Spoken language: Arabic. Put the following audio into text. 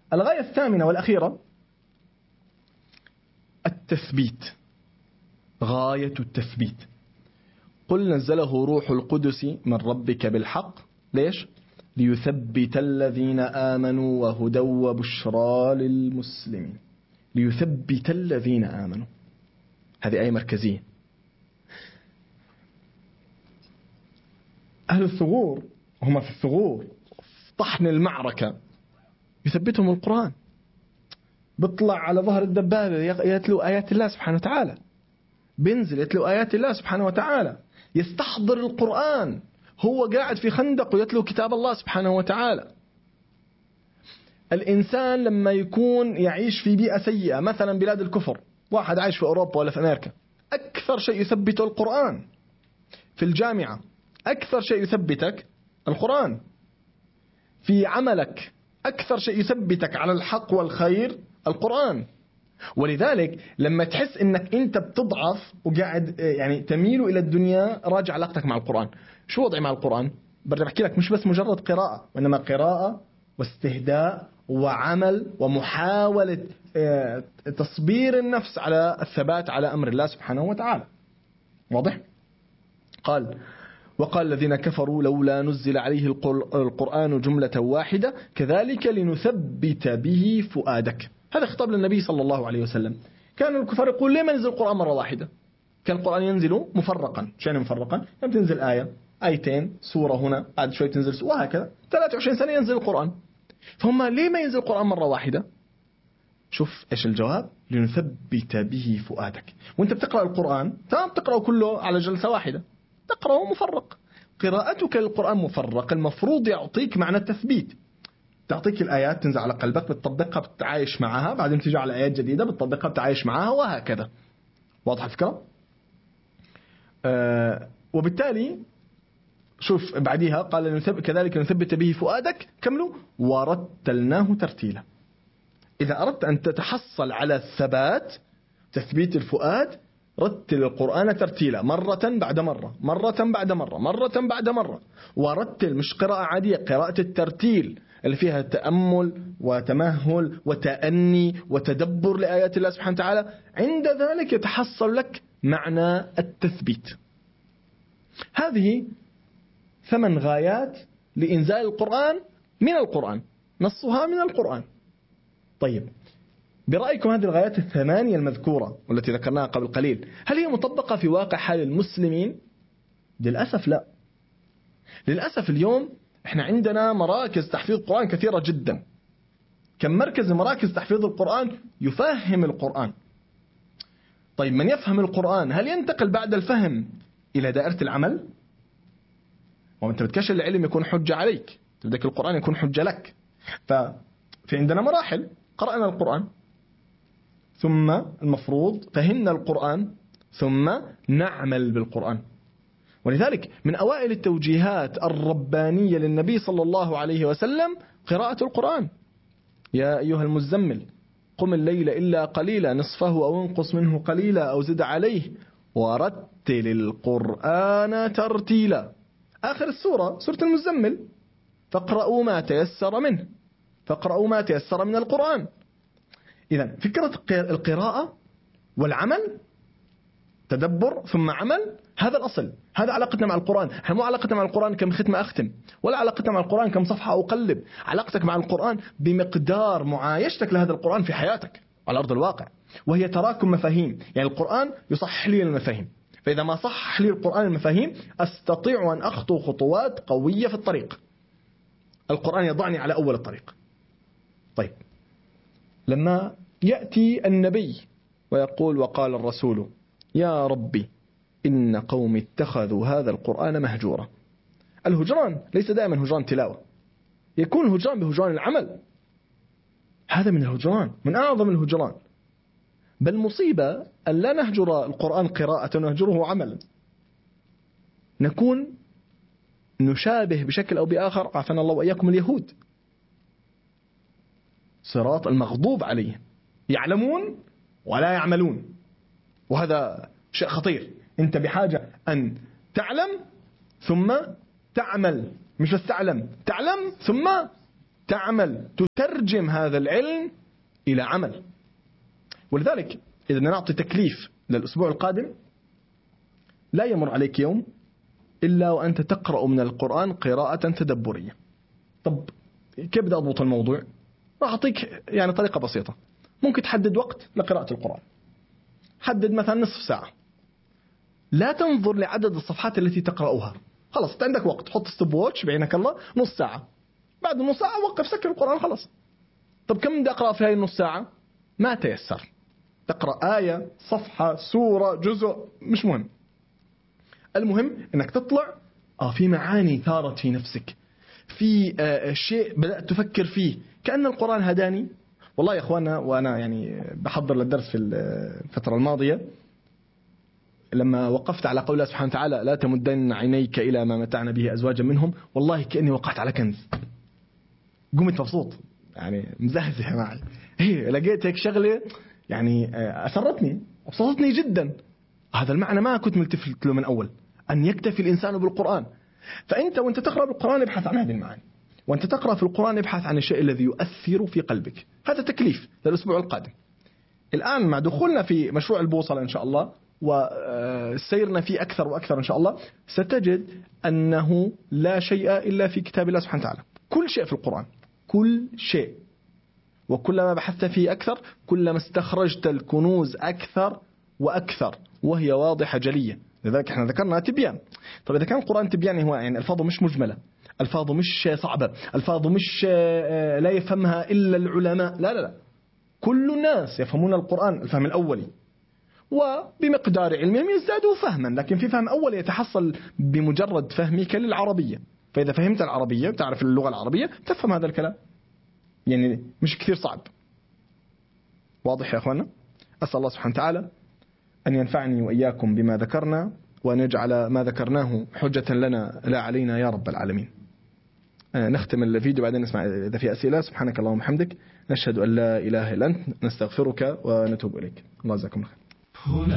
الغاية الثامنة والأخيرة التثبيت، غاية التثبيت. قل نزله روح القدس من ربك بالحق. ليش؟ ليثبت الذين آمنوا وهدى وبشرى للمسلمين. ليثبت الذين آمنوا، هذه آية مركزية. أهل الثغور هم في الثغور في طحن المعركة يثبتهم القرآن. بيطلع على ظهر الدبابة يتلو آيات الله سبحانه وتعالى، بينزل يتلو آيات الله سبحانه وتعالى، يستحضر القرآن، هو قاعد في خندق ويتلو كتاب الله سبحانه وتعالى. الإنسان لما يكون يعيش في بيئة سيئة، مثلا بلاد الكفر، واحد عايش في أوروبا ولا في أمريكا، أكثر شيء يثبته القرآن. في الجامعة أكثر شيء يثبتك القرآن. في عملك أكثر شيء يثبتك على الحق والخير القرآن. ولذلك لما تحس إنك أنت بتضعف وقاعد يعني تميل إلى الدنيا، راجع علاقتك مع القرآن. شو وضعي مع القرآن؟ برجع بحكي لك مش بس مجرد قراءة، وإنما قراءة واستهداء وعمل ومحاولة تصبير النفس على الثبات على أمر الله سبحانه وتعالى. واضح؟ قال: وقال الذين كفروا لولا نزل عليه القرآن جملة واحدة كذلك لنثبت به فؤادك. هذا خطاب للنبي صلى الله عليه وسلم. كانوا الكفار يقول: ليه ما نزل القرآن مرة واحدة؟ كان القرآن ينزل مفرقا. شأن مفرقا؟ يعني تنزل آية، آيتين، سورة هنا، بعد شوي تنزل سورة، وهكذا 23 سنة ينزل القرآن. فهم ليه ما ينزل القرآن مرة واحدة؟ شوف إيش الجواب: لنثبت به فؤادك. وانت بتقرأ القرآن تمام، بتقرأه كله على جلسة واحدة، تقرأه مفرق. قراءتك للقرآن مفرق المفروض يعطيك معنى التثبيت. تعطيك الآيات تنزل على قلبك، بتطبقها، بتعايش معها، بعدين تيجي على آيات جديدة بتطبقها، بتعايش معها، وهكذا. واضح الفكرة؟ وبالتالي شوف بعديها قال: كذلك نثبت به فؤادك، كملوا: ورتلناه ترتيلا. إذا أردت أن تتحصل على الثبات، تثبيت الفؤاد، رتل القرآن ترتيلا، مرة بعد مرة، مرة بعد مرة، مرة بعد مرة. ورتل مش قراءة عادية، قراءة الترتيل اللي فيها تأمل وتمهل وتأني وتدبر لآيات الله سبحانه وتعالى. عند ذلك يتحصل لك معنى التثبيت. هذه 8 غايات لإنزال القرآن من القرآن، نصها من القرآن. طيب، برأيكم هذه الغايات 8 المذكورة والتي ذكرناها قبل قليل، هل هي مطبقة في واقع حال المسلمين؟ للأسف لا. للأسف اليوم احنا عندنا مراكز تحفيظ القرآن كثيرة جدا. كم مركز مراكز تحفيظ القرآن يفهم القرآن. طيب، من يفهم القرآن هل ينتقل بعد الفهم إلى دائرة العمل؟ وانت بتكشف العلم يكون حجة عليك، بدك القرآن يكون حجة لك. ففي عندنا مراحل: قرأنا القرآن، ثم المفروض فهمنا القرآن، ثم نعمل بالقرآن. ولذلك من أوائل التوجيهات الربانية للنبي صلى الله عليه وسلم قراءة القرآن. يا أيها المزمل قم الليل إلا قليلا نصفه أو انقص منه قليلا أو زد عليه ورتل القرآن ترتيلا. آخر السورة سورة المزمل: فاقرأوا ما تيسر منه، فاقرأوا ما تيسر من القرآن. إذن فكرة القراءة والعمل، تدبر ثم عمل، هذا الأصل. هذا علاقتنا مع القرآن. مو علاقتنا مع القرآن كم ختمة أختم، ولا علاقتنا مع القرآن كم صفحة أقلب. علاقتك مع القرآن بمقدار معايشتك لهذا القرآن في حياتك على أرض الواقع، وهي تراكم مفاهيم. يعني القرآن يصحح لي المفاهيم، فإذا ما صحح لي القرآن المفاهيم أستطيع أن أخطو خطوات قوية في الطريق. القرآن يضعني على أول الطريق. طيب، لما يأتي النبي ويقول: وقال الرسول يا ربي إن قوم اتخذوا هذا القرآن مهجورا. الهجران ليس دائما هجران تلاوة، يكون الهجران بهجران العمل. هذا من الهجران، من أعظم الهجران. بل مصيبة أن لا نهجر القرآن قراءة ونهجره عملا، نكون نشابه بشكل أو بآخر، عافانا الله وإياكم، اليهود، صراط المغضوب عليهم، يعلمون ولا يعملون. وهذا شيء خطير. أنت بحاجة أن تعلم ثم تعمل، مش بس تعلم ثم تعمل تترجم هذا العلم إلى عمل. ولذلك إذا نعطي تكليف للأسبوع القادم، لا يمر عليك يوم إلا وأنت تقرأ من القرآن قراءة تدبرية. طب كيف بدي أضبط الموضوع؟ راح أعطيك يعني طريقة بسيطة. ممكن تحدد وقت لقراءة القرآن، حدد مثلا نصف ساعة، لا تنظر لعدد الصفحات التي تقرأها. خلاص أنت عندك وقت، حط ستوب ووتش بعينك الله نص ساعة، بعد نص ساعة وقف سكر القرآن خلاص. طب كم بدي أقرأ في هاي النص ساعة؟ ما تيسر، تقرأ آية، صفحة، سورة، جزء، مش مهم. المهم أنك تطلع في معاني ثارت في نفسك، في شيء بدأت تفكر فيه، كأن القرآن هداني. والله يا أخوانا، وأنا يعني بحضر للدرس في الفترة الماضية، لما وقفت على قول الله سبحانه وتعالى لا تمدن عينيك إلى ما متعنا به أزواجا منهم، والله كأني وقعت على كنز. قمت مبسوط يعني مزهزه معي. لقيت هيك شغلة يعني أسرتني وبسطتني جدا. هذا المعنى ما كنت ملتفت له من أول، أن يكتفي الإنسان بالقرآن. فأنت وأنت تقرأ بالقرآن ابحث عن هذه المعاني، وأنت تقرأ في القرآن ابحث عن الشيء الذي يؤثر في قلبك. هذا تكليف للأسبوع القادم. الآن مع دخولنا في مشروع البوصلة إن شاء الله وسيرنا فيه أكثر وأكثر إن شاء الله، ستجد أنه لا شيء إلا في كتاب الله سبحانه وتعالى. كل شيء في القرآن، كل شيء. وكلما بحثت فيه أكثر كلما استخرجت الكنوز أكثر وأكثر، وهي واضحة جلية. لذلك احنا ذكرنا تبيان. طب إذا كان القرآن تبيان، هو يعني ألفاظه مش مجملة، ألفاظه مش صعبة، ألفاظه مش لا يفهمها إلا العلماء، لا لا لا، كل الناس يفهمون القرآن الفهم الأولي، وبمقدار علمهم يزدادوا فهما، لكن في فهم أول يتحصل بمجرد فهمك للعربية. فإذا فهمت العربية وتعرف اللغة العربية تفهم هذا الكلام، يعني مش كثير صعب. واضح يا أخوانا؟ أسأل الله سبحانه وتعالى أن ينفعني وإياكم بما ذكرنا، وأن يجعل ما ذكرناه حجة لنا لا علينا يا رب العالمين. نختم الفيديو بعدين نسمع إذا في أسئلة. سبحانك اللهم وبحمدك، نشهد أن لا إله إلا أنت، نستغفرك ونتوب إليك. الله يجزاكم خير.